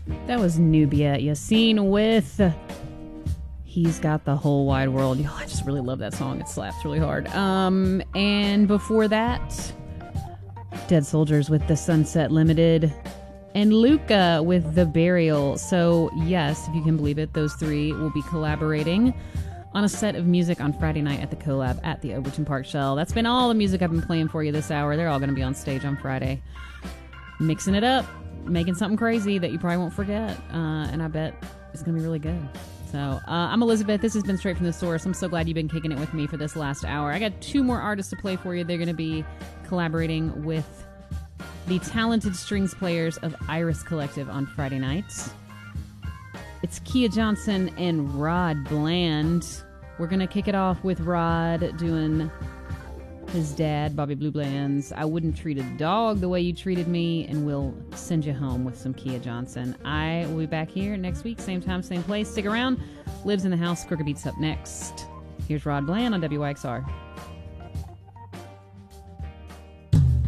That was Nubia Yassine with He's Got the Whole Wide World. I just really love that song. It slaps really hard. And before that, Dead Soldiers with The Sunset Limited and Luca with The Burial. So yes, if you can believe it, those three will be collaborating on a set of music on Friday night at the Collab at the Overton Park Shell. That's been all the music I've been playing for you this hour. They're all going to be on stage on Friday, mixing it up, making something crazy that you probably won't forget, and I bet it's going to be really good. So I'm Elizabeth. This has been Straight from the Source. I'm so glad you've been kicking it with me for this last hour. I got two more artists to play for you. They're going to be collaborating with the talented strings players of Iris Collective on Friday nights. It's Kia Johnson and Rod Bland. We're going to kick it off with Rod doing his dad, Bobby Blue Bland's I Wouldn't Treat a Dog the Way You Treated Me, and we'll send you home with some Kia Johnson. I will be back here next week, same time, same place. Stick around. Lives in the House. Crooked Beats up next. Here's Rod Bland on WYXR.